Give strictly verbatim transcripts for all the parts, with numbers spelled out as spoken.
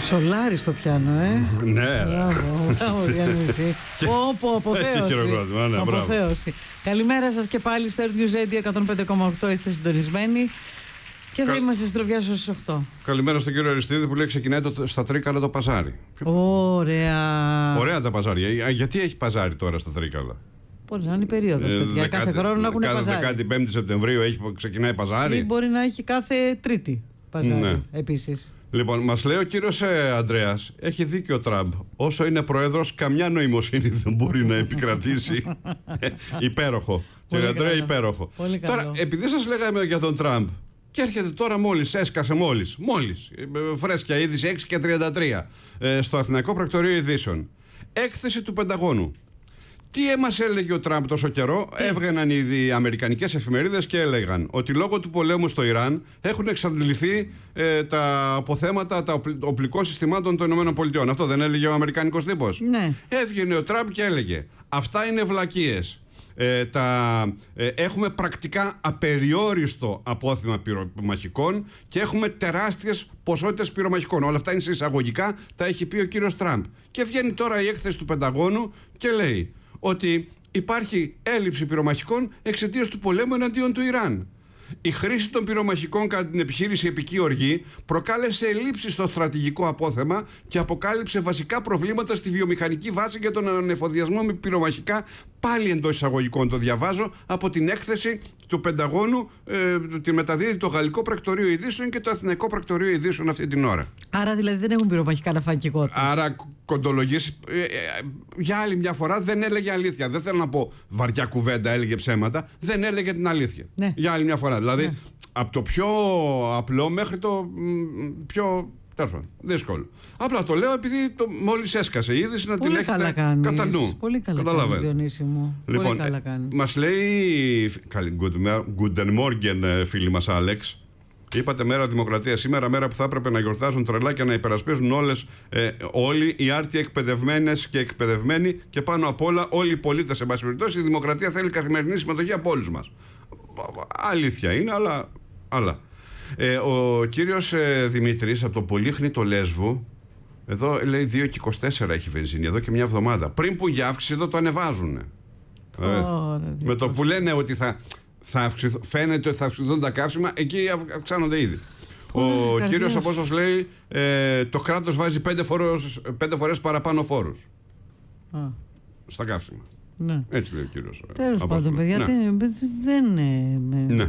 Σολάρι στο πιάνο, ε. Ναι. Μπράβο, μπράβο Διανύση. Πω, αποθέωση. Αποθέωση. Καλημέρα σας και πάλι στο Earth News Radio εκατόν πέντε κόμμα οκτώ. Είστε συντονισμένοι. Και θα Κα... είμαστε στροφιά στις οκτώ. Καλημέρα στον κύριο Αριστίδη που λέει ξεκινάει το, στα Τρίκαλα το παζάρι. Ωραία. Ωραία τα παζάρια. Γιατί έχει παζάρι τώρα στα Τρίκαλα? Μπορεί να είναι η περίοδος. Ε, για κάθε χρόνο να έχουν παζάρι. Κάθε δεκαπέντε Σεπτεμβρίου έχει, ξεκινάει παζάρι. Ή μπορεί να έχει κάθε Τρίτη παζάρι, ναι. Επίσης. Λοιπόν, μας λέει ο κύριος ε, Ανδρέας, έχει δίκιο ο Τραμπ. Όσο είναι πρόεδρος, καμιά νοημοσύνη δεν μπορεί να επικρατήσει. Υπέροχο. Κύριε Ανδρέα, υπέροχο. Τώρα, επειδή σας λέγαμε για τον Τραμπ, και έρχεται τώρα μόλις, έσκασε μόλις, μόλις, φρέσκια είδηση έξι και τριάντα τρία, ε, στο Αθηναϊκό Πρακτορείο Ειδήσεων. Έκθεση του Πενταγώνου. Τι μας έλεγε ο Τραμπ τόσο καιρό? Έβγαιναν οι αμερικανικές εφημερίδες και έλεγαν ότι λόγω του πολέμου στο Ιράν έχουν εξαντληθεί ε, τα αποθέματα τα οπλικών συστημάτων των ΗΠΑ. Αυτό δεν έλεγε ο αμερικανικός τύπος? Ναι. Έβγαινε ο Τραμπ και έλεγε αυτά είναι βλακίες. Ε, τα, ε, έχουμε πρακτικά απεριόριστο απόθεμα πυρομαχικών και έχουμε τεράστιες ποσότητες πυρομαχικών. Όλα αυτά είναι σε εισαγωγικά, τα έχει πει ο κύριος Τραμπ. Και βγαίνει τώρα η έκθεση του Πενταγώνου και λέει ότι υπάρχει έλλειψη πυρομαχικών εξαιτίας του πολέμου εναντίον του Ιράν. Η χρήση των πυρομαχικών κατά την επιχείρηση Επική Οργή προκάλεσε ελλείψεις στο στρατηγικό απόθεμα και αποκάλυψε βασικά προβλήματα στη βιομηχανική βάση για τον ανεφοδιασμό με πυρομαχικά. Πάλι εντός εισαγωγικών το διαβάζω από την έκθεση του Πενταγώνου, ε, τη μεταδίδει το Γαλλικό Πρακτορείο Ειδήσεων και το Αθηναϊκό Πρακτορείο Ειδήσεων αυτή την ώρα. Άρα δηλαδή δεν έχουν πυρομαχικά να φάει κυκότητα. Άρα κοντολογής, ε, ε, για άλλη μια φορά δεν έλεγε αλήθεια. Δεν θέλω να πω βαριά κουβέντα, έλεγε ψέματα. Δεν έλεγε την αλήθεια. Ναι. Για άλλη μια φορά. Δηλαδή ναι. από το πιο απλό μέχρι το πιο δύσκολο. Απλά το λέω επειδή το, μόλις έσκασε η είδηση να πολύ την έχετε κατά νου. Πολύ καλά κάνεις, Διονύση μου. Λοιπόν, πολύ καλά κάνεις. Μας λέει Guten Morgen, φίλοι μας Άλεξ. Είπατε μέρα Δημοκρατία σήμερα, μέρα που θα έπρεπε να γιορτάζουν τρελά και να υπερασπίζουν όλες, ε, όλοι οι άρτιοι εκπαιδευμένες και εκπαιδευμένοι και πάνω απ' όλα όλοι οι πολίτες. Σε πάση περιπτώσει, η Δημοκρατία θέλει καθημερινή συμμετοχή από όλους μας. Αλήθεια είναι, αλλά. αλλά. Ε, ο κύριος ε, Δημήτρης από το Πολύχνητο Λέσβου, εδώ λέει δύο και είκοσι τέσσερα έχει βενζίνη, εδώ και μια εβδομάδα. Πριν που για αύξηση εδώ το ανεβάζουν. Oh, ε, με το που λένε ότι θα. Θα αυξηθ, φαίνεται ότι θα αυξηθούν τα καύσιμα, εκεί αυξάνονται ήδη. Πολύ ο καρδιάς. Κύριος Απόστος λέει ε, το κράτος βάζει πέντε, φορές, πέντε φορές παραπάνω φόρους Α. στα καύσιμα. Ναι. Έτσι λέει ο κύριος. Τέλος πάντων, παιδιά, ναι. δεν, δεν είναι. Ναι.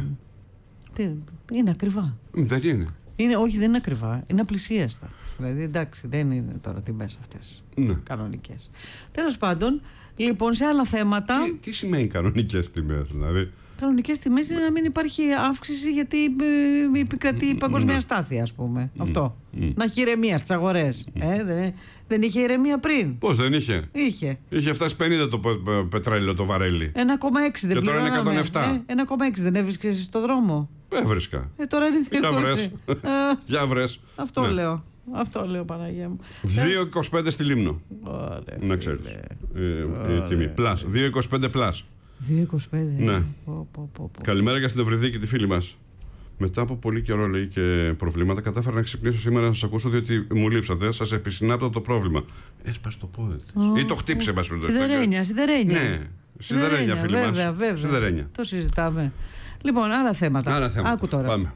Είναι ακριβά. Δεν είναι. είναι. Όχι, δεν είναι ακριβά. Είναι απλησίαστα. Δηλαδή, εντάξει, δεν είναι τώρα τιμές αυτές. Ναι. Κανονικές. Τέλος πάντων, λοιπόν, σε άλλα θέματα. Τι, τι σημαίνει κανονικές τιμές, δηλαδή? Κανονικές τιμές είναι να μην υπάρχει αύξηση γιατί ε, επικρατεί η παγκοσμία mm. αστάθεια, ας πούμε. Mm. Αυτό. Mm. Να έχει ηρεμία στις αγορές. Mm. Ε, δεν, δεν είχε ηρεμία πριν. Πώς δεν είχε? Είχε. Είχε φτάσει πενήντα το πετρέλαιο το βαρέλι. ένα κόμμα έξι δεν πληρώναμε. Και τώρα είναι εκατόν επτά. Ε, ένα κόμμα έξι δεν έβρισκες στο δρόμο? Έβρισκα. Ε, τώρα είναι δύο. Για βρες. Για βρες. Αυτό ναι. λέω. Αυτό λέω, Παναγία μου. δύο είκοσι πέντε στη Λίμνο. Ωραία, να ξέρεις. Ε, η τιμή. Πλάς. δύο είκοσι πέντε πλάς. δύο είκοσι πέντε. Ναι. Πω, πω, πω, πω. Καλημέρα και στην Ευρυδίκη, τη φίλη μας. Μετά από πολύ καιρό, λέει, και προβλήματα, κατάφερα να ξυπνήσω σήμερα να σας ακούσω, διότι μου λείψατε. Σας επισυνάπτω το πρόβλημα. Έσπασε το πόδι της. Oh, ή το χτύπησε, μας πει. Σιδερένια, σιδερένια. Ναι, σιδερένια, φίλοι μας. Βέβαια, βέβαια. Σιδερένια. Το συζητάμε. Λοιπόν, άλλα θέματα. Άλλα θέματα. Άκου τώρα. Πάμε.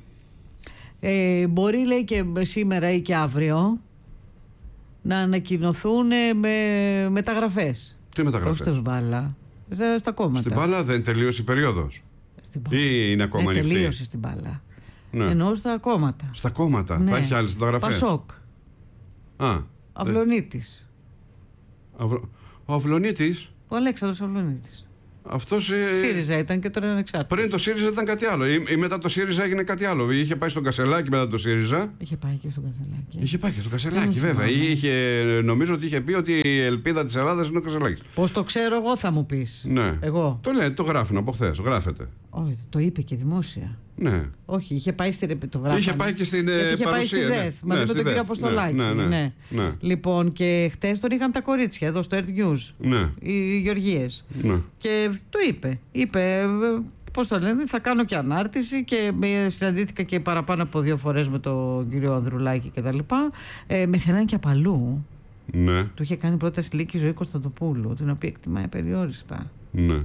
Ε, μπορεί, λέει, και σήμερα ή και αύριο να ανακοινωθούν με μεταγραφές. Τι μεταγραφές? Όχι στο μπάλα. Στα, στα κόμματα. Στην μπάλα δεν τελείωσε η περίοδος? Στην μπάλα. Ή είναι ακόμα ανοιχτή? ανοιχτή? Τελείωσε στην μπάλα. Ναι. Εννοώ στα κόμματα. Στα κόμματα. Ναι. Θα έχει άλλες μεταγραφές? Πασόκ. Α, Αυλονίτης. Αυλο... Ο Αυλονίτης. Ο Αλέξανδρος Αυλονίτης. Αυτός, ε... ΣΥΡΙΖΑ ήταν και τώρα είναι ανεξάρτητος. Πριν το ΣΥΡΙΖΑ ήταν κάτι άλλο. Ή, ή μετά το ΣΥΡΙΖΑ έγινε κάτι άλλο. Είχε πάει στον Κασελάκη μετά το ΣΥΡΙΖΑ. Είχε πάει και στον Κασελάκη. Είχε πάει και στον Κασελάκη, βέβαια. Είχε, νομίζω ότι είχε πει ότι η ελπίδα της Ελλάδας είναι ο Κασελάκης. Πώς το ξέρω εγώ, θα μου πεις. Ναι. Εγώ. Το λέει, το γράφουν από χθες. Γράφεται. Όχι, το είπε και δημόσια. Ναι. Όχι, είχε πάει στην το Είχε πάει και στην ε, είχε παρουσία. πάει στη ΔΕΘ, ναι, μαζί ναι, με τον κύριο Αποστολάκη. Ναι, ναι, ναι, ναι. Λοιπόν, και χτες τον είχαν τα κορίτσια εδώ στο Earth News. Ναι. Οι Γεωργίες. Ναι. Και το είπε. Είπε πώς το λένε, θα κάνω και ανάρτηση και συναντήθηκα και παραπάνω από δύο φορές με τον κύριο Ανδρουλάκη και τα λοιπά. Ε, με θέλανε και απαλού. Ναι. Του είχε κάνει πρόταση λύκη Ζωή Κωνσταντοπούλου, την οποία εκτιμάει περιόριστα. Ναι.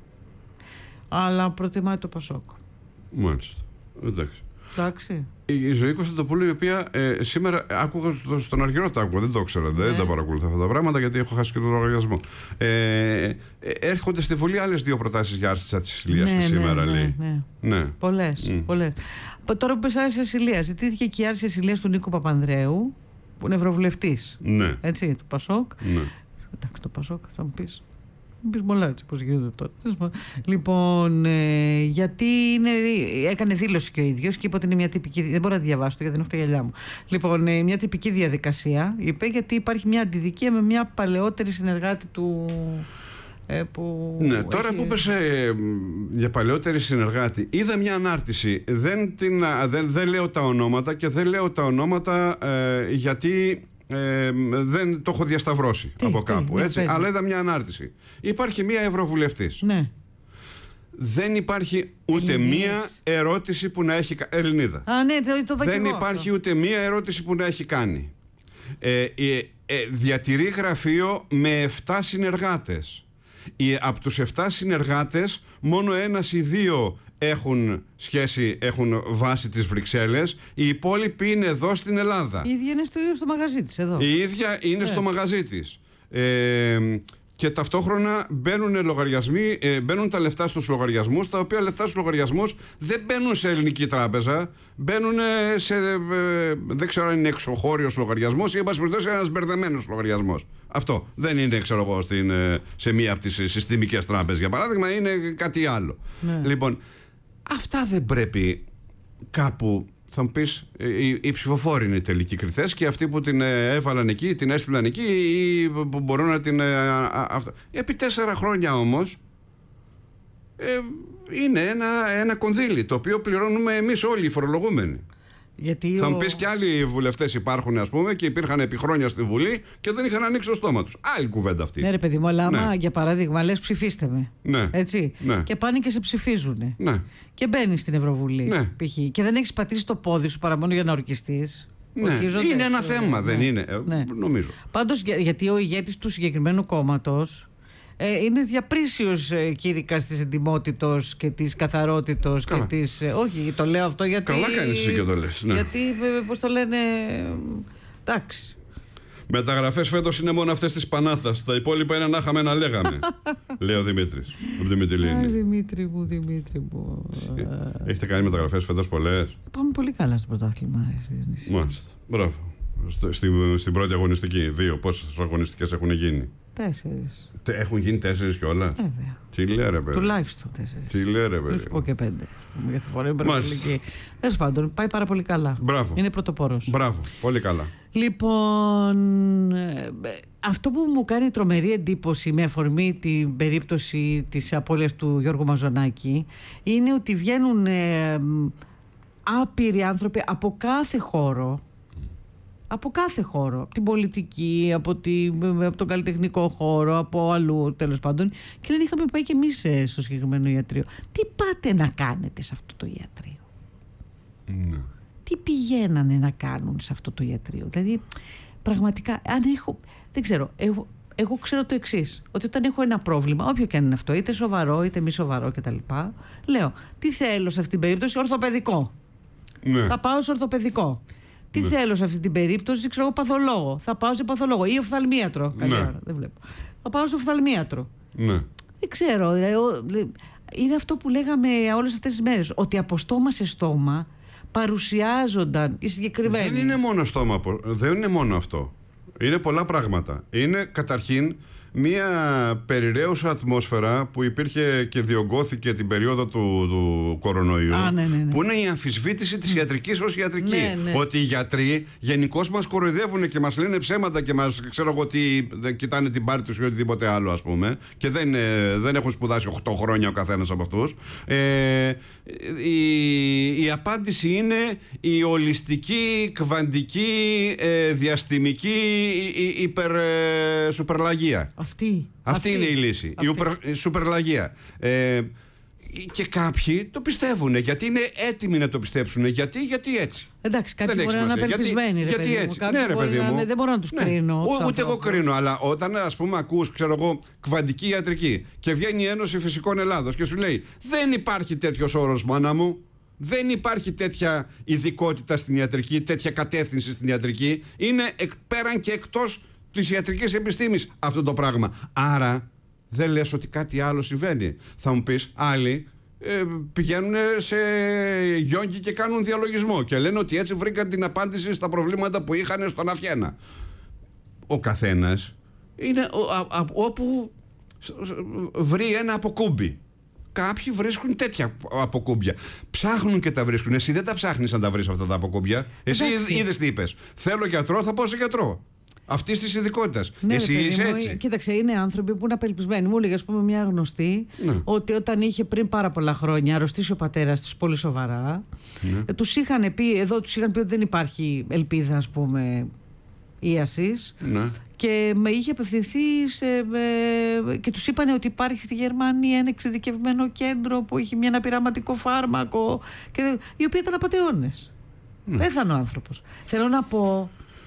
Αλλά προτιμάει το Πασόκ. Μάλιστα. Εντάξει. Εντάξει. Η Ζωή Κωνσταντοπούλου, η οποία ε, σήμερα άκουγα στον Αργυρό, τα άκουγα, δεν το ήξερα, ναι. δεν τα παρακολουθώ αυτά τα πράγματα γιατί έχω χάσει και τον λογαριασμό. Ε, ε, έρχονται στη Βουλή άλλες δύο προτάσεις για άρση της ασυλίας ναι, σήμερα, ναι, λέει. Ναι, ναι. Πολλές. Mm. πολλές. Τώρα που πες άρση ασυλίας, ζητήθηκε και η άρση ασυλίας του Νίκου Παπανδρέου, που είναι ευρωβουλευτής. Ναι. Έτσι, του Πασόκ. Ναι. Εντάξει, το Πασόκ θα μου πεις. Μου πεις μολάτσι πώς γίνεται τότε. Λοιπόν, ε, γιατί είναι, έκανε δήλωση και ο ίδιος και είπε ότι είναι μια τυπική. Δεν μπορώ να τη διαβάσω γιατί δεν έχω τα γυαλιά μου. Λοιπόν, ε, μια τυπική διαδικασία είπε γιατί υπάρχει μια αντιδικία με μια παλαιότερη συνεργάτη του. Ε, που ναι, τώρα έχει... που είπες ε, για παλαιότερη συνεργάτη, είδα μια ανάρτηση. Δεν, την, δεν, δεν λέω τα ονόματα και δεν λέω τα ονόματα ε, γιατί. Ε, δεν το έχω διασταυρώσει τι, από κάπου τι, έτσι, ναι, αλλά είδα μια ανάρτηση. Υπάρχει μια ευρωβουλευτής. Ναι. Δεν υπάρχει ούτε Ελληνίδες. μία ερώτηση που να έχει κάνει. Ελληνίδα. Α, ναι, το, το δεν υπάρχει αυτό. ούτε μία ερώτηση που να έχει κάνει. Ε, ε, ε, διατηρεί γραφείο με επτά συνεργάτες. Ε, από τους επτά συνεργάτες μόνο ένας ή δύο έχουν σχέση, έχουν βάση τις Βρυξέλλες. Οι υπόλοιποι είναι εδώ στην Ελλάδα. Η ίδια είναι στο, στο μαγαζί της εδώ. Η ίδια είναι yeah. στο μαγαζί της. Ε, και ταυτόχρονα μπαίνουν λογαριασμοί, ε, μπαίνουν τα λεφτά στους λογαριασμούς, τα οποία λεφτά στους λογαριασμούς δεν μπαίνουν σε ελληνική τράπεζα, μπαίνουν σε, ε, δεν ξέρω αν είναι εξωχώριος λογαριασμός ή εν πάση περιπτώσει ένας μπερδεμένος λογαριασμός. Αυτό δεν είναι, ξέρω εγώ, στην, σε μία από τις συστημικές τράπεζες, για παράδειγμα, είναι κάτι άλλο. Ναι. Λοιπόν, αυτά δεν πρέπει κάπου. Θα μου πεις, οι, οι ψηφοφόροι είναι οι τελικοί κριτές και αυτοί που την έβαλαν εκεί, την έστειλαν εκεί ή που μπορούν να την... Α, α, αυτά. Επί τέσσερα χρόνια όμως ε, είναι ένα, ένα κονδύλι το οποίο πληρώνουμε εμείς όλοι οι φορολογούμενοι. Γιατί θα ο... μου πεις και άλλοι βουλευτές υπάρχουν, ας πούμε, και υπήρχαν επί χρόνια στη Βουλή και δεν είχαν ανοίξει το στόμα τους. Άλλη κουβέντα αυτή. Ναι, ρε παιδί μου, αλλά άμα ναι. για παράδειγμα λες ψηφίστε με. Ναι. Έτσι. Ναι. Και πάνε και σε ψηφίζουν. Ναι. Και μπαίνει στην Ευρωβουλή. Ναι. Π.χ. Και δεν έχεις πατήσει το πόδι σου παρά μόνο για να ορκιστείς. Ναι. Είναι ένα θέμα, ναι. δεν είναι. Ναι. Νομίζω. Πάντως, για, γιατί ο ηγέτης του συγκεκριμένου κόμματος. Ε, είναι διαπρίσιος ε, κήρυκας της εντιμότητος και της καθαρότητος και της... Ε, όχι, το λέω αυτό γιατί... Καλά κάνεις εσύ και το λες, ναι. Γιατί, ε, πώς το λένε... Εντάξει. Μεταγραφές φέτος είναι μόνο αυτές της Πανάθας. Τα υπόλοιπα είναι να είχαμε να λέγαμε. Λέει ο Δημήτρης. Ο Δημήτρη Δημήτρη μου, Δημήτρη μου. Έχετε κάνει μεταγραφές φέτος πολλές? Πάμε πολύ καλά στο πρωτάθλημα. Μάλιστα. Μπράβο. Στην, στην πρώτη αγωνιστική. Δύο. Πόσες αγωνιστικές έχουν γίνει? Τέσσερις. Έχουν γίνει τέσσερις κιόλας. Βέβαια. Τι λέει ρε παιδί. Τουλάχιστον τέσσερις. Τι λέει ρε παιδί. Δεν σου πω και πέντε. Γιατί φορά είναι υπερβολική. Τέλος πάντων, πάει πάρα πολύ καλά. Μπράβο. Είναι πρωτοπόρος. Μπράβο. Πολύ καλά. Λοιπόν, αυτό που μου κάνει τρομερή εντύπωση με αφορμή την περίπτωση της απώλειας του Γιώργου Μαζονάκη είναι ότι βγαίνουν ε, άπειροι άνθρωποι από κάθε χώρο. Από κάθε χώρο, από την πολιτική, από, τη, από τον καλλιτεχνικό χώρο, από αλλού τέλος πάντων. Και λένε είχαμε πάει και εμείς στο συγκεκριμένο ιατρείο. Τι πάτε να κάνετε σε αυτό το ιατρείο? Ναι. Τι πηγαίνανε να κάνουν σε αυτό το ιατρείο? Δηλαδή, πραγματικά, αν έχω, δεν ξέρω, εγώ, εγώ ξέρω το εξής, ότι όταν έχω ένα πρόβλημα, όποιο και αν είναι αυτό, είτε σοβαρό είτε μη σοβαρό κτλ., λέω, τι θέλω σε αυτή την περίπτωση? Ορθοπαιδικό. Ναι. Θα πάω σε ορθοπαιδικό. Τι ναι. θέλω σε αυτή την περίπτωση? Ξέρω εγώ, παθολόγο. Θα πάω σε παθολόγο ή οφθαλμίατρο. Καλή ώρα, δεν βλέπω. Θα πάω στο οφθαλμίατρο. Ναι. Δεν ξέρω. Δηλαδή, είναι αυτό που λέγαμε όλες αυτές τις μέρες. Ότι από στόμα σε στόμα παρουσιάζονταν οι συγκεκριμένοι. Δεν είναι μόνο στόμα. Δεν είναι μόνο αυτό. Είναι πολλά πράγματα. Είναι καταρχήν μία περιραίουσα ατμόσφαιρα που υπήρχε και διωγγώθηκε την περίοδο του, του κορονοϊού. Α, ναι, ναι, ναι. Που είναι η αμφισβήτηση της ιατρικής ως ιατρική. Ναι, ναι. Ότι οι γιατροί γενικώς μας κοροϊδεύουν και μας λένε ψέματα και μας, ξέρω εγώ, τι, δεν κοιτάνε την πάρη τους ή οτιδήποτε άλλο, ας πούμε. Και δεν, δεν έχουν σπουδάσει οκτώ χρόνια ο καθένας από αυτούς. Ε, η, η απάντηση είναι η ολιστική, κβαντική, ε, διαστημική υπερ, ε, σουπερλαγία. Αυτή, αυτή, αυτή είναι η λύση. Αυτή. Η, ουπερ, η σουπερλαγία. Ε, Και κάποιοι το πιστεύουν, γιατί είναι έτοιμοι να το πιστέψουν. Γιατί, γιατί έτσι. Εντάξει, κάποιοι μπορεί να είναι απελπισμένοι, ρε γιατί παιδί έτσι. μου. Ναι, ρε παιδί μου. Να, δεν μπορώ να τους ναι. κρίνω. Ούτε ανθρώπους. Εγώ κρίνω, αλλά όταν ας πούμε ακούς, ξέρω εγώ, κβαντική ιατρική και βγαίνει η Ένωση Φυσικών Ελλάδος και σου λέει δεν υπάρχει τέτοιος όρος, μάνα μου. Δεν υπάρχει τέτοια ειδικότητα στην ιατρική, τέτοια κατεύθυνση στην ιατρική. Είναι εκ, πέραν και εκτός της ιατρικής επιστήμης αυτό το πράγμα. Άρα δεν λες ότι κάτι άλλο συμβαίνει. Θα μου πεις, άλλοι ε, πηγαίνουν σε γιόγκι και κάνουν διαλογισμό και λένε ότι έτσι βρήκαν την απάντηση στα προβλήματα που είχαν στον Αφιένα. Ο καθένας είναι α, α, όπου βρει ένα αποκούμπι. Κάποιοι βρίσκουν τέτοια αποκούμπια. Ψάχνουν και τα βρίσκουν. Εσύ δεν τα ψάχνεις να τα βρεις αυτά τα αποκούμπια. Εσύ είδες τι είπες. Θέλω γιατρό, θα πάω σε γιατρό. Αυτή τη ειδικότητα. Ναι, εσύ είσαι έτσι. Μου, κοίταξε, είναι άνθρωποι που είναι απελπισμένοι. Μου έλεγε, α πούμε, μια γνωστή ναι. ότι όταν είχε πριν πάρα πολλά χρόνια αρρωστήσει ο πατέρας της πολύ σοβαρά, ναι. τους είχαν πει, εδώ τους είχαν πει ότι δεν υπάρχει ελπίδα, ας πούμε, ίασης. Ναι. Και με είχε απευθυνθεί σε, ε, και τους είπανε ότι υπάρχει στη Γερμανία ένα εξειδικευμένο κέντρο που έχει ένα πειραματικό φάρμακο, και, οι οποίοι ήταν απατεώνες. Ναι. Πέθανε ο άνθρωπος. Θέλω να πω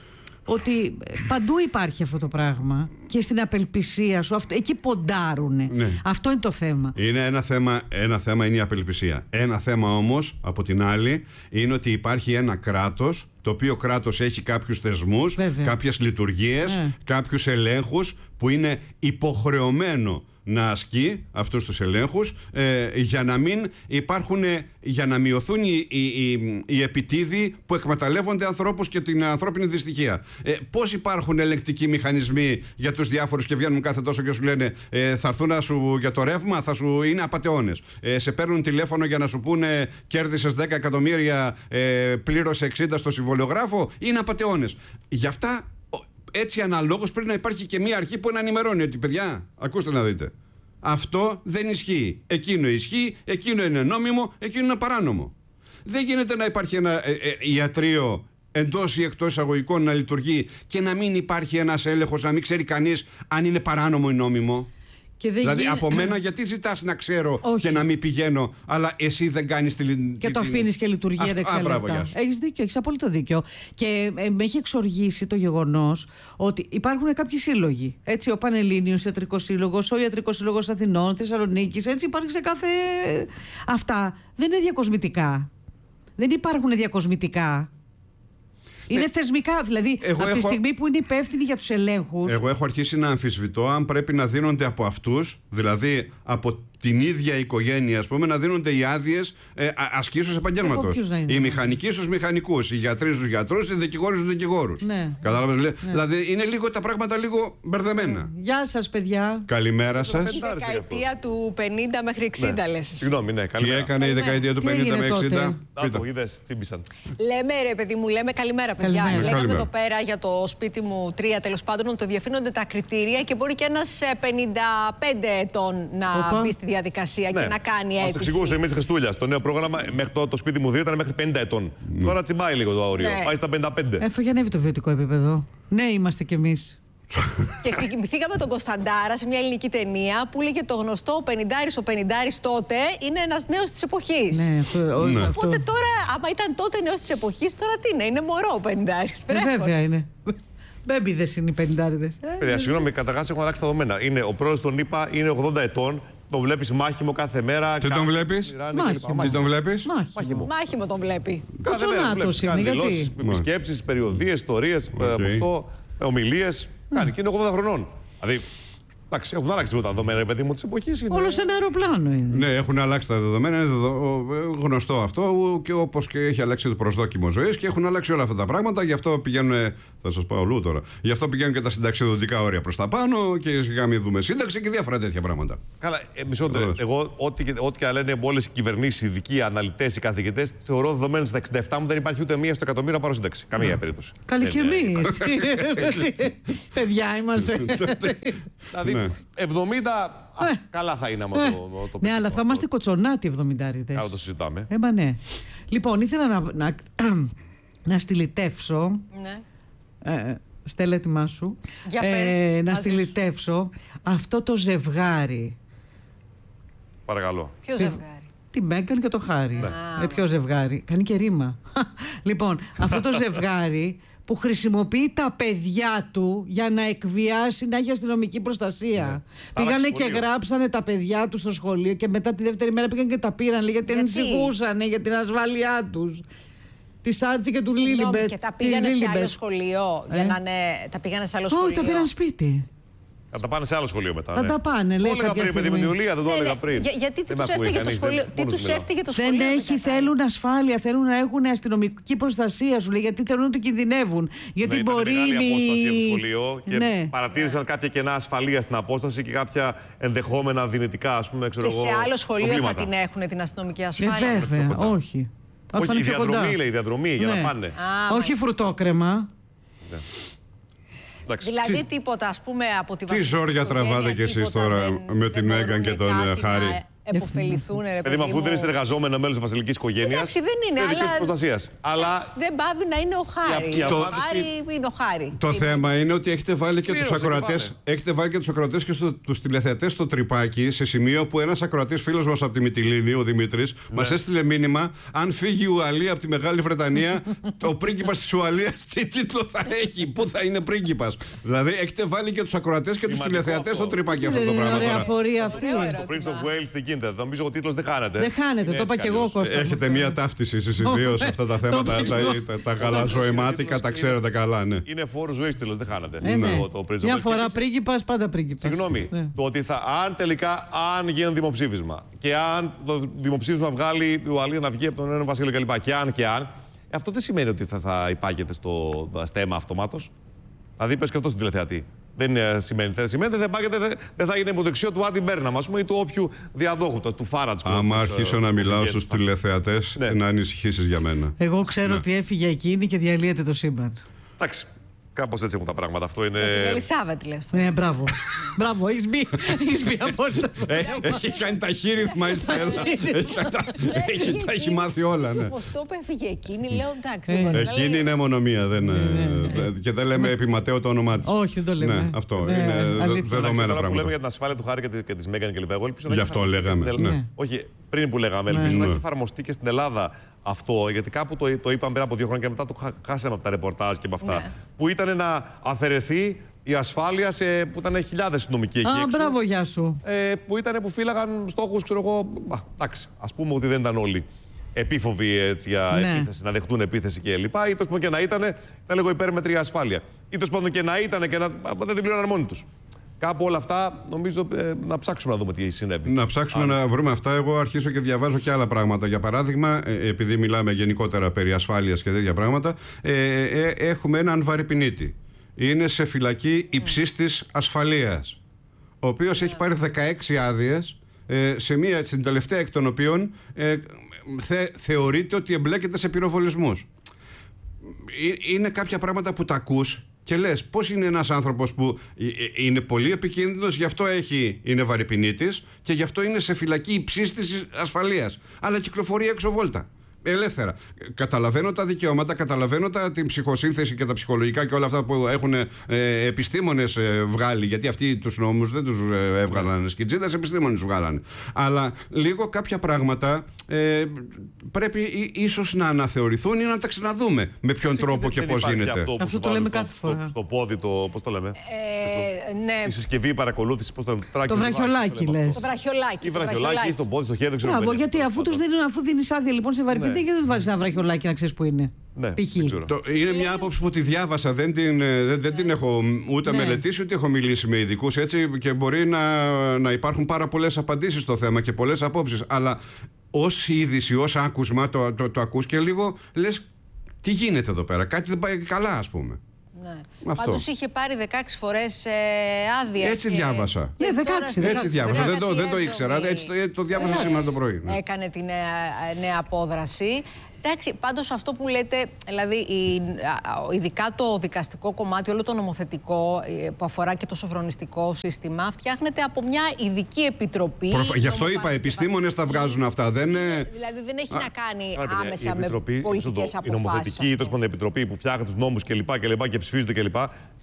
ότι παντού υπάρχει αυτό το πράγμα και στην απελπισία σου, αυτό, εκεί ποντάρουνε. Ναι. Αυτό είναι το θέμα. Είναι ένα θέμα, ένα θέμα είναι η απελπισία. Ένα θέμα όμως, από την άλλη, είναι ότι υπάρχει ένα κράτος, το οποίο κράτος έχει κάποιους θεσμούς, βέβαια, κάποιες λειτουργίες, ναι. κάποιους ελέγχους που είναι υποχρεωμένο να ασκεί αυτούς τους ελέγχους ε, για να μην υπάρχουν, για να μειωθούν οι, οι, οι, οι επιτίδοι που εκμεταλλεύονται ανθρώπους και την ανθρώπινη δυστυχία. Ε, πώς υπάρχουν ελεγκτικοί μηχανισμοί για τους διάφορους και βγαίνουν κάθε τόσο και σου λένε ε, θα έρθουν σου για το ρεύμα, θα σου είναι απατεώνες. Ε, σε παίρνουν τηλέφωνο για να σου πούνε κέρδισες δέκα εκατομμύρια, ε, πλήρωσε εξήντα στο συμβολιογράφο, είναι απατεώνες. Γι' αυτά έτσι αναλόγως πρέπει να υπάρχει και μια αρχή που να ενημερώνει ότι παιδιά, ακούστε να δείτε, αυτό δεν ισχύει. Εκείνο ισχύει, εκείνο είναι νόμιμο, εκείνο είναι παράνομο. Δεν γίνεται να υπάρχει ένα ε, ε, ιατρείο εντός ή εκτός εισαγωγικών να λειτουργεί και να μην υπάρχει ένας έλεγχος, να μην ξέρει κανείς αν είναι παράνομο ή νόμιμο. Και δηλαδή γίνει... από μένα γιατί ζητάς να ξέρω όχι. και να μην πηγαίνω, αλλά εσύ δεν κάνεις τη... Και το αφήνεις και λειτουργεί ανεξέλεγκτα. Έχεις δίκιο, έχεις απόλυτο δίκιο. Και ε, με έχει εξοργήσει το γεγονός ότι υπάρχουν κάποιοι σύλλογοι. Έτσι, ο Πανελλήνιος Ιατρικός Σύλλογος, ο Ιατρικός Σύλλογος Αθηνών, Θεσσαλονίκης, έτσι υπάρχει σε κάθε... Αυτά δεν είναι διακοσμητικά. Δεν υπάρχουν διακοσμητικά. Είναι ναι. θεσμικά, δηλαδή εγώ από έχω... τη στιγμή που είναι υπεύθυνοι για τους ελέγχους. Εγώ έχω αρχίσει να αμφισβητώ αν πρέπει να δίνονται από αυτούς, δηλαδή από την ίδια οικογένεια, ας πούμε, να δίνονται οι άδειες ε, ασκήσεως επαγγέλματος. Οι μηχανικοί στους μηχανικούς, οι γιατροί στους γιατρούς, οι δικηγόροι στους δικηγόρους. Ναι. Κατάλαβες, ναι. Δηλαδή είναι λίγο τα πράγματα λίγο μπερδεμένα. Γεια σας, παιδιά. Καλημέρα σας. Η δεκαετία του πενήντα μέχρι εξήντα, ναι. λες. Συγγνώμη, ναι, καλημέρα. Τι έκανε η δεκαετία του πενήντα με εξήντα. Από είδες, τσίμπησαν. Λέμε, ρε παιδί μου, λέμε καλημέρα, παιδιά. Καλημέρα. Λέγαμε καλημέρα. εδώ πέρα για το σπίτι μου τρία, τέλος πάντων, ότι διαφαίνονται τα κριτήρια και μπορεί και ένας πενήντα πέντε ετών να Οπα. μπει στη διαδικασία. Ναι. Και να κάνει αίτηση. Ας το εξηγούσε εμείς Χριστούλια. Στο νέο πρόγραμμα, μέχρι το, το σπίτι μου δύο ήταν μέχρι πενήντα ετών. Mm. Τώρα τσιμπάει λίγο το όριο. Ναι. Πάει στα πενήντα πέντε. Έφυγε ανέβει το βιωτικό επίπεδο. Ναι, είμαστε κι εμείς. Και θυμηθήκαμε τον Κωνσταντάρα σε μια ελληνική ταινία που έλεγε το γνωστό ο πενηντάρης, ο πενηντάρης τότε είναι ένας νέος της εποχής. Ναι, αυτό, ναι. αυτό. Οπότε τώρα, άμα ήταν τότε νέος της εποχής, τώρα τι είναι, είναι μωρό ο πενηντάρης. Ε, βέβαια είναι. Μπέμπιδες είναι οι πενηντάριδες. Παιδιά, συγγνώμη, καταρχάς έχουν αλλάξει τα δεδομένα. Είναι, ο πρόεδρος των ΗΠΑ είναι ογδόντα ετών. Τον βλέπεις μάχημο κάθε μέρα. Τι τον βλέπεις? Μάχημο. Τι τον βλέπεις? Μάχημο. Μάχημο τον βλέπει. Κουτσονάτος είναι, γιατί? Επισκέψεις, περιοδίες, ιστορίες, ομιλίες. Κάνει και είναι ογδόντα χρονών. Δηλαδή, εντάξει, έχουν αλλάξει τα δεδομένα, ρε παιδί μου, της εποχής. Είναι... Όλο σε ένα αεροπλάνο είναι. Ναι, έχουν αλλάξει τα δεδομένα, είναι γνωστό αυτό, και όπως και έχει αλλάξει το προσδόκιμο ζωής και έχουν αλλάξει όλα αυτά τα πράγματα. Γι' αυτό πηγαίνουν. Θα σας πάω αλλού τώρα. Γι' αυτό πηγαίνουν και τα συνταξιοδοτικά όρια προς τα πάνω και σιγά μην δούμε σύνταξη και διάφορα τέτοια πράγματα. Καλά, ε, μισό λεπτό. Εγώ, ό,τι και, ό,τι και λένε όλες οι κυβερνήσεις, οι ειδικοί, οι αναλυτές, οι καθηγητές, θεωρώ δεδομένου στα εξήντα επτά μου δεν υπάρχει ούτε μία στο εκατομμύριο να πάρω σύνταξη. Καμία περίπτωση. Καλή και εμείς. Παιδιά είμαστε. Δηλαδή, εβδομήντα. Καλά θα είναι άμα το Ναι, αλλά θα είμαστε κοτσονάτοι εβδομηντάριδες. Άρα το συζητάμε. Ε, ναι. Λοιπόν, ήθελα να στυλιτεύσω. Ναι. Ε, Στέλλα, έτοιμά σου. Για ε, πες, να στυλιτεύσω αυτό το ζευγάρι. Παρακαλώ. Ποιο ζευγάρι? Τη Μέγκαν και το Χάρη. Ναι. Ε, ποιο ζευγάρι. Κάνει και ρήμα. Λοιπόν, αυτό το ζευγάρι που χρησιμοποιεί τα παιδιά του για να εκβιάσει, να έχει αστυνομική προστασία. Ναι. Πήγανε και γράψανε τα παιδιά του στο σχολείο και μετά τη δεύτερη μέρα πήγαν και τα πήραν, γιατί, γιατί ανησυχούσαν για την ασφάλειά τους. Τη Άντζη και του Λίλιμπετ. Και τα πήγανε σε άλλο σχολείο. Ε? Για να είναι, τα πήγανε σε άλλο σχολείο. Όχι, τα πήραν σπίτι. Θα τα πάνε σε άλλο σχολείο μετά. Θα ναι. τα πάνε, λέει. Το έλεγα πριν με τη Ιουλία, δεν το έλεγα πριν. Για, γιατί τι τους έφταιγε το σχολείο. Τι τους έφταιγε το σχολείο. Δεν έχει, θέλουν ασφάλεια, θέλουν να έχουν αστυνομική προστασία, σου λέει, γιατί θέλουν ότι κινδυνεύουν. Γιατί ναι, μπορεί. Ήταν μεγάλη απόσταση από το σχολείο και ναι. παρατήρησαν κάποια κενά ασφαλεία στην απόσταση και κάποια ενδεχόμενα δυνητικά, ας πούμε, ξέρω και εγώ. Σε άλλο σχολείο προβλήματα. θα την έχουν την αστυνομική ασφάλεια. Ε, βέβαια, όχι. Όχι, η διαδρομή λέει, η διαδρομή για να πάνε. Όχι φρουτόκρεμα. Δηλαδή τι... τίποτα, ας πούμε, από τη βασική. Τι ζόρια τραβάτε κι εσείς τώρα με την Μέγκαν και τον Χάρη. Εποφεληθούν, ρε παιδί μου. Αφού δεν είσαι εργαζόμενο μέλος της βασιλικής οικογένειας. Εντάξει, δεν είναι. Αλλά... προστασίας. Αλλά δεν πάβει να είναι ο Χάρη. Το... Ο Χάρη είναι ο Χάρη. Το είναι. θέμα είναι ότι έχετε βάλει και τους ακροατές. Έχετε βάλει και τους ακροατές και στο, τους τηλεθεατές στο τρυπάκι, σε σημείο που ένας ακροατής φίλος μας από τη Μυτιλήνη, ο Δημήτρης, ναι. μας έστειλε μήνυμα: αν φύγει η Ουαλία από τη Μεγάλη Βρετανία, ο πρίγκιπας της Ουαλίας τι τίτλο θα έχει, πού θα είναι πρίγκιπας. Δηλαδή έχετε βάλει και τους ακροατές και τους τηλεθεατές στο τρυπάκι αυτό το πράγμα. Το Prince of Wales τι γίνεται. Νομίζω ο τίτλος δεν χάνεται. Δεν χάνεται, το είπα και εγώ, Κώστα. Έχετε μία ταύτιση εσείς οι δύο σε αυτά τα θέματα. Τα γαλαζοαιμάτικα τα ξέρετε καλά, ναι. Είναι φόρο ζωής τέλος, δεν χάνεται. Μια φορά πρίγκιπας, πάντα πρίγκιπας. Συγγνώμη, το ότι θα, αν τελικά, αν γίνει δημοψήφισμα και αν το δημοψήφισμα βγάλει η Ουαλία να βγει από τον Ηνωμένο Βασίλειο κλπ. Και αν και αν, αυτό δεν σημαίνει ότι θα, θα υπάγεται στο στέμα αυτομάτως. Δηλαδή, πες και αυτό στον τηλεθεατή. Δεν σημαίνει. Δεν σημαίνει, δεν, δεν, δεν θα είναι υποδεξιό του Άντι Μπέρναμ, ας πούμε, ή του όποιου διαδόχου, του Φάρατς. Άμα αρχίσω να μιλάω στους τηλεθεατές, ναι. να ανησυχήσεις για μένα. Εγώ ξέρω ναι. ότι έφυγε εκείνη και διαλύεται το σύμπαν. Εντάξει. Κάπως έτσι έχουν τα πράγματα. Αυτό είναι. Την Ελισάβετ, λες. Ναι, μπράβο. Μπράβο, έχεις μπει. Έχεις μπει απόλυτα. Έχει κάνει ταχύρυθμα η Στέλλα. Έχει μάθει όλα, ναι. Πώς το έφυγε εκείνη, λέω εντάξει. Εκείνη είναι μονομία. Και δεν λέμε επί Ματέο το όνομά της. Όχι, δεν το λέμε. Αυτό είναι δεδομένα πράγματα. Που λέμε για την ασφάλεια του Χάρη και της Μέγκαν κλπ. Γι' αυτό λέγαμε. Όχι, πριν που λέγαμε, ελπίζω να έχει εφαρμοστεί και στην Ελλάδα αυτό, γιατί κάπου το, το είπαμε πριν από δύο χρόνια και μετά το χάσαμε από τα ρεπορτάζ και από αυτά. Ναι. Που ήταν να αφαιρεθεί η ασφάλεια σε, που ήταν χιλιάδες αστυνομικοί εκεί. Α, έξω, μπράβο, γεια σου. Ε, που ήταν που φύλαγαν στόχους, ξέρω εγώ. Α, εντάξει, ας πούμε ότι δεν ήταν όλοι επίφοβοι έτσι, για ναι. επίθεση, να δεχτούν επίθεση κλπ. Ή τόσο και να ήταν, ήταν λίγο υπέρμετρη ασφάλεια. Ή τόσο πάντων και να ήταν και να δεν την πλήρωναν μόνοι τους. Κάπου όλα αυτά νομίζω ε, να ψάξουμε να δούμε τι συνέβη. Να ψάξουμε Άρα. να βρούμε αυτά. Εγώ αρχίσω και διαβάζω και άλλα πράγματα. Για παράδειγμα, ε, επειδή μιλάμε γενικότερα περί ασφάλειας και τέτοια πράγματα, ε, ε, έχουμε έναν βαρυπινίτη. Είναι σε φυλακή υψίστης ασφαλείας, ο οποίος έχει πάρει δεκαέξι άδειες, ε, σε μία, στην τελευταία εκ των οποίων ε, θε, θεωρείται ότι εμπλέκεται σε πυροβολισμούς. Ε, είναι κάποια πράγματα που τα ακούς και λες πώς είναι ένας άνθρωπος που είναι πολύ επικίνδυνος, γι' αυτό έχει, είναι βαρυπινίτης και γι' αυτό είναι σε φυλακή υψίστης ασφαλείας, αλλά κυκλοφορεί έξω βόλτα. Ελεύθερα. Καταλαβαίνω τα δικαιώματα, καταλαβαίνω τα, την ψυχοσύνθεση και τα ψυχολογικά και όλα αυτά που έχουν ε, επιστήμονες ε, βγάλει. Γιατί αυτοί τους νόμους δεν τους ε, έβγαλαν σκιτζίδες, επιστήμονες βγάλανε. Αλλά λίγο κάποια πράγματα ε, πρέπει ή, ίσως να αναθεωρηθούν ή να τα ξαναδούμε. Με ποιον Φυσικά, τρόπο και πώς γίνεται. Αυτό, αυτό το λέμε κάθε φορά. Στο, στο πόδι, το, πώς το λέμε. Ε, στο, ναι. Η συσκευή παρακολούθηση, πώς το λέμε. Το, το βραχιολάκι λες. Το βραχιολάκι. Ή βραχιολάκι, στο πόδι, στο χέρι. Μπράβο, γιατί αφού τους δίνουν, αφού δίνεις άδεια λοιπόν σε βαρυπινίτη. Και δεν βάζει ένα βραχιολάκι να ξέρει που είναι. Ναι, το, είναι μια άποψη που τη διάβασα, δεν την, δεν, δεν την έχω ούτε ναι. μελετήσει ούτε έχω μιλήσει με ειδικούς έτσι και μπορεί να, να υπάρχουν πάρα πολλές απαντήσεις στο θέμα και πολλές απόψεις. Αλλά ως είδηση, ως άκουσμα το, το, το, το ακούς και λίγο λες τι γίνεται εδώ πέρα, κάτι δεν πάει καλά ας πούμε. Ναι. Πάντως είχε πάρει δεκαέξι φορές ε, άδεια. Έτσι και... διάβασα. Ναι, δεκαέξι, δεκαέξι. Έτσι διάβασα. Δεν το, δεν το ήξερα. Έτσι το, το διάβασα σήμερα το πρωί. Ναι. Έκανε τη νέα, νέα απόδραση. Εντάξει, πάντως αυτό που λέτε, δηλαδή η, ειδικά το δικαστικό κομμάτι, όλο το νομοθετικό που αφορά και το σοφρονιστικό σύστημα, φτιάχνεται από μια ειδική επιτροπή. Προφ... Γι' αυτό είπα, επιστήμονες τα βγάζουν αυτά. Δεν... Δηλαδή δεν έχει Α, να κάνει α, άμεσα με πολιτικές αποφάσεις. Η νομοθετική, η επιτροπή που φτιάχνει τους νόμους κλπ. Και, και, και ψηφίζονται κλπ.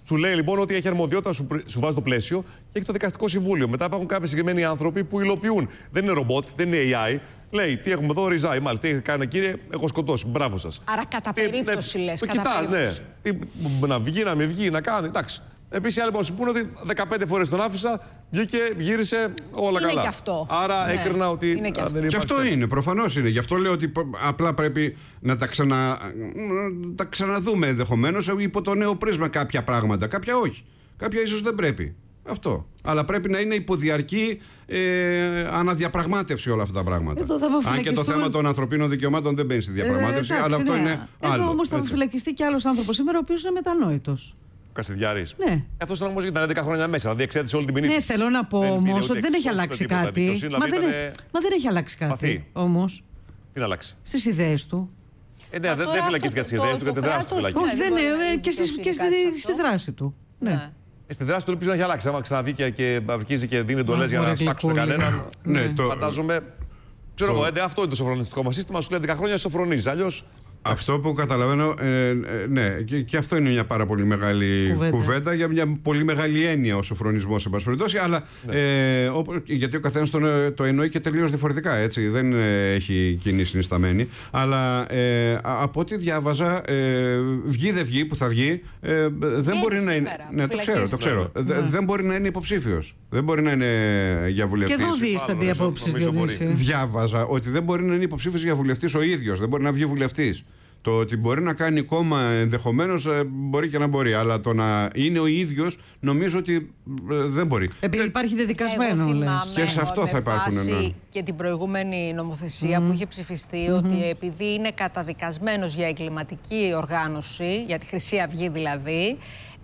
Σου λέει λοιπόν ότι έχει αρμοδιότητα, σου, σου βάζει το πλαίσιο και έχει το δικαστικό συμβούλιο. Μετά υπάρχουν κάποιοι συγκεκριμένοι άνθρωποι που υλοποιούν. Δεν είναι ρομπότ, δεν είναι έι άι. Λέει τι έχουμε εδώ, ριζάει. Μάλιστα, τι κάνει κύριε, έχω σκοτώσει. Μπράβο σας. Άρα κατά περίπτωση ναι, λες. Το κατά κοιτάς, ναι. περίπτωση. Τι, να βγει, να μην βγει, να κάνει. Εντάξει. Επίσης, οι άλλοι μπορούν να σου πούνε ότι δεκαπέντε φορές τον άφησα, βγήκε, γύρισε, όλα είναι καλά. Και αυτό. Άρα ναι. έκρινα ότι. Είναι και αυτό. Δεν και αυτό είναι, προφανώς είναι. Γι' αυτό λέω ότι απλά πρέπει να τα, ξανα, τα ξαναδούμε ενδεχομένως υπό το νέο πρίσμα κάποια πράγματα. Κάποια όχι. Κάποια ίσως δεν πρέπει. Αυτό. Αλλά πρέπει να είναι υποδιαρκή ε, αναδιαπραγμάτευση όλα αυτά τα πράγματα. Εδώ θα Αν και το θέμα των ανθρωπίνων δικαιωμάτων δεν μπαίνει στη διαπραγμάτευση, ε, εντάξει, αλλά αυτό ναι. είναι άλλο. Εδώ όμως θα φυλακιστεί κι άλλος άνθρωπος σήμερα, ο οποίος είναι μετανόητος. Κασιδιάρης. Ναι. Αυτό ήταν όμως ήταν δέκα χρόνια μέσα, δηλαδή εξέτησε όλη την ποινή. Ναι, θέλω να πω όμως ότι δεν έχει αλλάξει κάτι. Μα δεν, μα δεν έχει αλλάξει κάτι όμως. Τι να αλλάξει. Στις ιδέες του. Ε, ναι, δεν φυλακίστηκε για τις ιδέες του, για τη δράση του φυλακίστηκε. Όχι, δεν είναι. Και στη δράση του. Ναι. Στη δράση του ελπίζω να έχει αλλάξει. Άμα ξαναβγεί και αρχίζει και δίνει εντολές για να σφάξουν κανέναν. Ναι, φαντάζομαι. Ξέρω εγώ, αυτό είναι το σοφρονιστικό μας σύστημα. Σου λέει δέκα χρόνια σοφρονίζεις. Αλλιώς. Αυτό που καταλαβαίνω, ε, ε, ναι, και, και αυτό είναι μια πάρα πολύ μεγάλη κουβέντα, κουβέντα για μια πολύ μεγάλη έννοια ο σοφρονισμός, σε πάση περιπτώσει, αλλά ναι. ε, ό, γιατί ο καθένας το, το εννοεί και τελείως διαφορετικά, έτσι, δεν ε, έχει κοινή συνισταμένη, αλλά ε, από ό,τι διάβαζα, ε, βγει δεν βγει που θα βγει, ε, δεν μπορεί να είναι. Ναι, το ξέρω, το ξέρω. Ναι. Δεν μπορεί να είναι υποψήφιος. Δεν μπορεί να είναι για βουλευτής. Και εδώ δίστανται οι απόψεις, Διονύση. Διάβαζα ότι δεν μπορεί να είναι υποψήφιος για βουλευτής ο ίδιος, δεν μπορεί να βγει βουλευτής. Το ότι μπορεί να κάνει κόμμα ενδεχομένως μπορεί και να μπορεί, αλλά το να είναι ο ίδιος νομίζω ότι δεν μπορεί. Επειδή υπάρχει δεδικασμένο, λες. Και σε αυτό θα υπάρχουν. Ναι. Και την προηγούμενη νομοθεσία mm. που είχε ψηφιστεί mm-hmm. ότι επειδή είναι καταδικασμένος για εγκληματική οργάνωση, για τη Χρυσή Αυγή δηλαδή,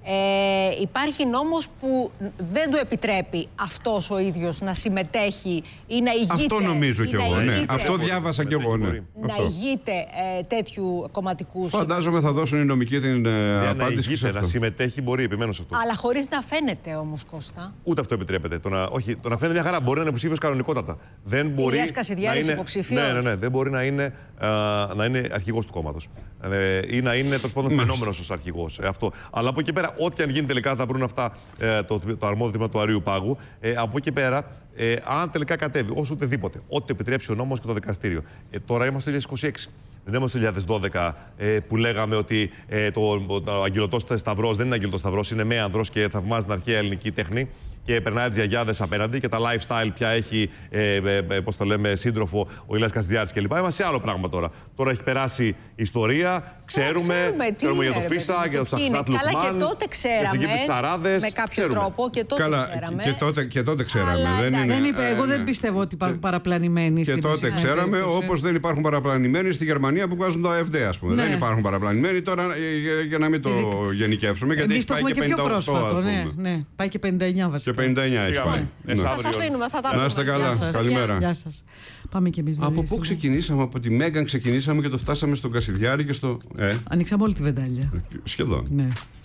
Ε, υπάρχει νόμος που δεν του επιτρέπει αυτός ο ίδιος να συμμετέχει ή να ηγείται. Αυτό νομίζω κι εγώ, ναι. Αυτό διάβασα κι εγώ, ναι. Να ηγείται ε, τέτοιου κομματικού. Φαντάζομαι θα δώσουν οι νομικοί την ε, απάντηση. Να ηγείται, να συμμετέχει μπορεί, επιμένω σε αυτό. Αλλά χωρίς να φαίνεται όμως, Κώστα. Ούτε αυτό επιτρέπεται. Το να, όχι, το να φαίνεται μια χαρά μπορεί να είναι υποψήφιος κανονικότατα. Δεν μπορεί. Ηλίας Κασιδιάρης υποψήφιος. Ναι, ναι, ναι. Δεν μπορεί να είναι, α, να είναι αρχηγός του κόμματος. Ε, ή να είναι τέλος πάντων φαινόμενος ως αρχηγός. Ε, αυτό. Αλλά από εκεί πέρα, ό,τι αν γίνει τελικά θα βρουν αυτά ε, το, το αρμόδιο τμήμα του Αρείου Πάγου. Ε, από εκεί πέρα, ε, αν τελικά κατέβει, όσο οτιδήποτε, ό,τι επιτρέψει ο νόμος και το δικαστήριο. Ε, τώρα είμαστε το δύο χιλιάδες είκοσι έξι. Δεν είμαστε το δύο χιλιάδες δώδεκα ε, που λέγαμε ότι ε, το, το αγγελωτός σταυρός δεν είναι αγγελωτός σταυρός, είναι μέανδρος και θαυμάζει την αρχαία ελληνική τέχνη και περνάει τις γιαγιάδες απέναντι και τα lifestyle πια έχει, ε, ε, ε, πώς το λέμε, σύντροφο ο Ηλίας Κασιδιάρης κλπ. Είμαστε σε άλλο πράγμα τώρα. Τώρα έχει περάσει ιστορία, ξέρουμε, ξέρουμε, ξέρουμε για το Φίσα, για το Σαχσάτ Λουκμάν, και τότε ξέραμε, για τις Ταράδες, με κάποιο ξέρουμε. τρόπο και τότε Καλά, ξέραμε. Και τότε, και τότε ξέραμε. Αλλά, δεν είναι, δεν είπε, εγώ ε, δεν ναι. πιστεύω ότι υπάρχουν παραπλανημένοι και στην τότε Ρωσία, ξέραμε, όπως δεν υπάρχουν παραπλανημένοι στη Γερμανία που βγάζουν το ΕΦΔ, ας πούμε. Ναι. Δεν υπάρχουν παραπλανημένοι τώρα, για, για να μην το γενικεύσουμε, γιατί έχει πάει και πενήντα οκτώ, ας πούμε. Ναι, ναι, πάει και πενήντα εννιά βασικά. Και πενήντα εννιά έχει πάει. Ναι. Σας αφήνουμε, θα τα πούμε. Να είστε καλά. Καλημέρα. Γεια σας. Πάμε και εμείς. Από πού ξεκινήσαμε, από τη Μέγαν ξεκινήσαμε και το φτάσαμε στον Κασιδιάρη και στο. Ε. Ανοίξαμε όλη τη βεντάλια. Σχεδόν. Ναι.